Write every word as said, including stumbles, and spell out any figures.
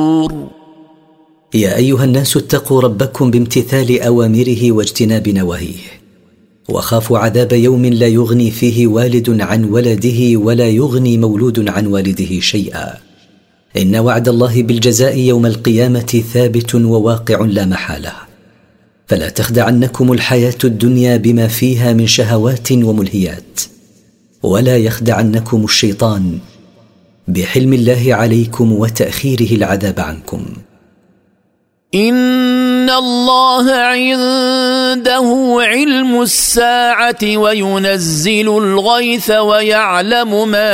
يا أيها الناس اتقوا ربكم بامتثال أوامره واجتناب نواهيه، وخافوا عذاب يوم لا يغني فيه والد عن ولده ولا يغني مولود عن والده شيئا، إن وعد الله بالجزاء يوم القيامة ثابت وواقع لا محالة. فلا تخدعنكم الحياة الدنيا بما فيها من شهوات وملهيات، ولا يخدعنكم الشيطان بحلم الله عليكم وتأخيره العذاب عنكم. إن الله عنده علم الساعة وينزل الغيث ويعلم ما